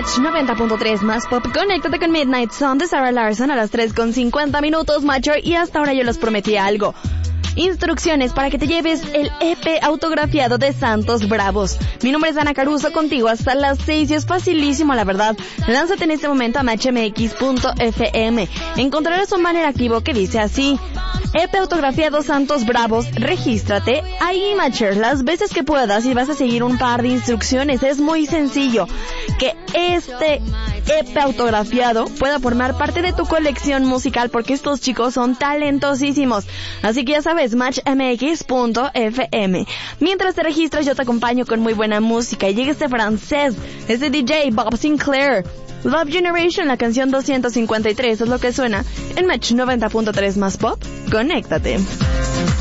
Match 90.3 más pop. Conéctate con Midnight Sun de Sarah Larson a las 3:50 Macho. Y hasta ahora yo les prometí algo. Instrucciones para que te lleves el EP autografiado de Santos Bravos. Mi nombre es Ana Caruso, contigo hasta las 6 y es facilísimo, la verdad. Lánzate en este momento a matchmx.fm. Encontrarás un banner activo que dice así: EP autografiado Santos Bravos, regístrate ahí, Matcher, las veces que puedas y vas a seguir un par de instrucciones. Es muy sencillo. Que este EP autografiado pueda formar parte de tu colección musical, porque estos chicos son talentosísimos. Así que ya sabes, matchmx.fm. Mientras te registras, yo te acompaño con muy buena música. Y llega este francés, este DJ Bob Sinclair. Love Generation, la canción 253, es lo que suena en Match 90.3 más pop. Conéctate.